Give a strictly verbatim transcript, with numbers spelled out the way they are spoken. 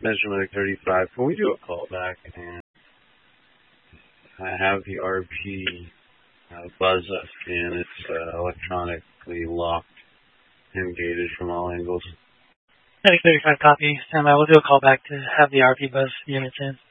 measurement thirty-five. Can we do a callback and have the R P uh, buzz us and it's uh, electronically locked and gated from all angles? Medic thirty-five copy. Stand by. We'll do a callback to have the R P buzz units in.